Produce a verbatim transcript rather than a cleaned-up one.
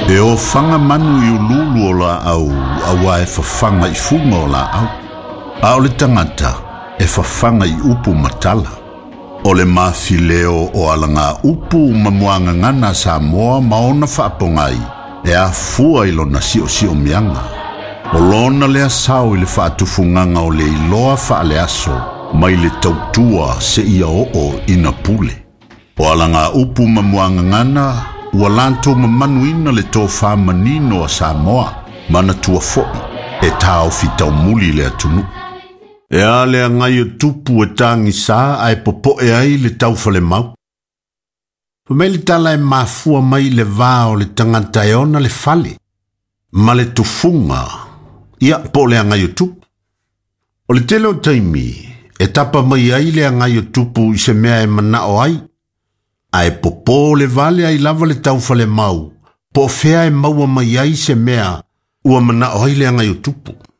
E o fanga manu i ululu o la au, awa e fafanga i funga o la au. A o le tangata, e fafanga i upu matala. O le mafileo o alanga upu mamuanga ngana Samoa maona whaapongai, e a fua ilo na sio sio mianga. O lona le asau i le whaatufunganga o le iloa wha le aso, mai le tautua se ia o o ina pule. O alanga upu mamuanga ngana, ua lanto mamanuina le tō whamanino a Samoa, mana tua foi, e tau fitau muli le atunu. E a le ngai o tupu e tangi sa ai popo e ai le tau fale mau. Pamei le tala e mafua mai le vao le tangata e ona le fale, ma le tufunga, ia po le ngai o tupu. O le tele o taimi, e tapa mai ai le ngai o tupu i se mea e mana o ai, ai popo le vale ai lava le tau fale mau, po fea e maua mai ai se mea ua mana o ai le ngai o tupu.